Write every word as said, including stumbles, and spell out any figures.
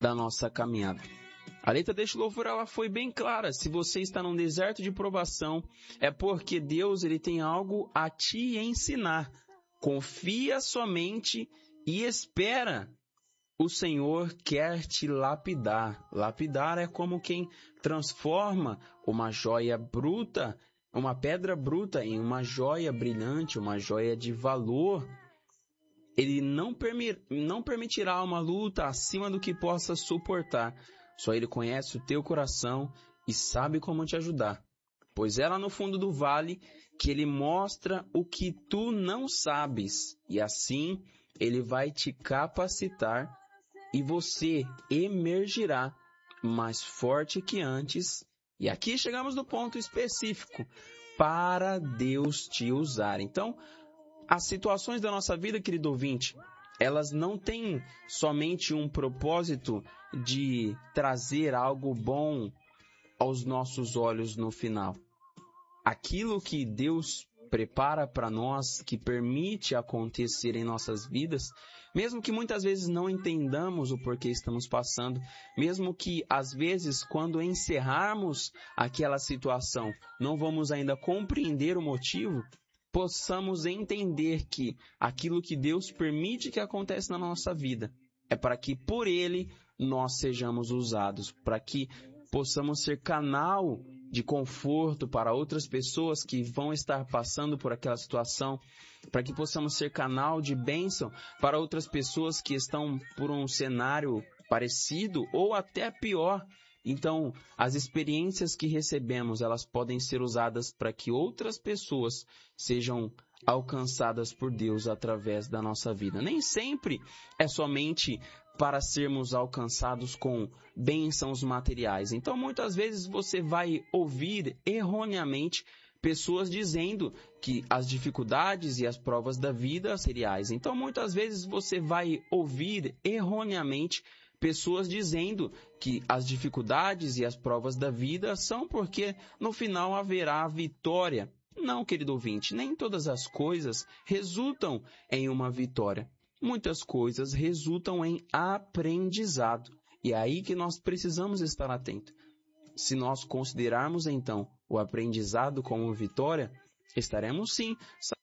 da nossa caminhada. A letra deste louvor ela foi bem clara. Se você está num deserto de provação, é porque Deus ele tem algo a te ensinar. Confia somente e espera. O Senhor quer te lapidar. Lapidar é como quem transforma uma joia bruta, uma pedra bruta em uma joia brilhante, uma joia de valor. Ele não, permi- não permitirá uma luta acima do que possa suportar. Só Ele conhece o teu coração e sabe como te ajudar. Pois é lá no fundo do vale que Ele mostra o que tu não sabes. E assim Ele vai te capacitar e você emergirá mais forte que antes. E aqui chegamos no ponto específico, para Deus te usar. Então, as situações da nossa vida, querido ouvinte, elas não têm somente um propósito de trazer algo bom aos nossos olhos no final. Aquilo que Deus prepara para nós, que permite acontecer em nossas vidas, mesmo que muitas vezes não entendamos o porquê estamos passando, mesmo que às vezes quando encerrarmos aquela situação não vamos ainda compreender o motivo, possamos entender que aquilo que Deus permite que aconteça na nossa vida é para que por Ele nós sejamos usados, para que possamos ser canal de conforto para outras pessoas que vão estar passando por aquela situação, para que possamos ser canal de bênção para outras pessoas que estão por um cenário parecido ou até pior. Então, as experiências que recebemos, elas podem ser usadas para que outras pessoas sejam alcançadas por Deus através da nossa vida. Nem sempre é somente para sermos alcançados com bênçãos materiais. Então, muitas vezes você vai ouvir erroneamente pessoas dizendo que as dificuldades e as provas da vida seriam reais. Então, muitas vezes você vai ouvir erroneamente pessoas dizendo que as dificuldades e as provas da vida são porque no final haverá vitória. Não, querido ouvinte, nem todas as coisas resultam em uma vitória. Muitas coisas resultam em aprendizado. E é aí que nós precisamos estar atentos. Se nós considerarmos, então, o aprendizado como vitória, estaremos sim